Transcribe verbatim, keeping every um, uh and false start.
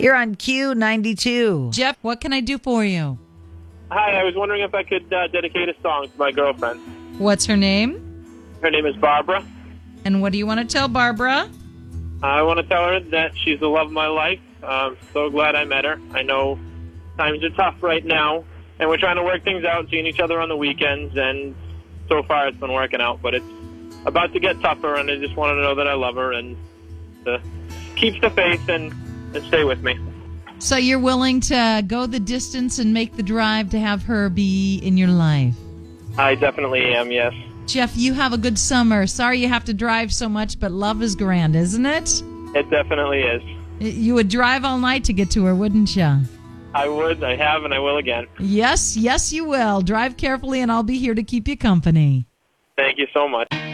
You're on Q ninety-two. Jeff, what can I do for you? Hi, I was wondering if I could uh, dedicate a song to my girlfriend. What's her name? Her name is Barbara. And what do you want to tell Barbara? I want to tell her that she's the love of my life. I'm so glad I met her. I know times are tough right now, and we're trying to work things out, seeing each other on the weekends, and so far it's been working out, but it's about to get tougher, and I just want to know that I love her and to keep the faith and, and stay with me. So you're willing to go the distance and make the drive to have her be in your life? I definitely am, yes. Jeff, you have a good summer. Sorry you have to drive so much, but love is grand, isn't it? It definitely is. You would drive all night to get to her, wouldn't you? I would, I have, and I will again. Yes, yes you will. Drive carefully, and I'll be here to keep you company. Thank you so much.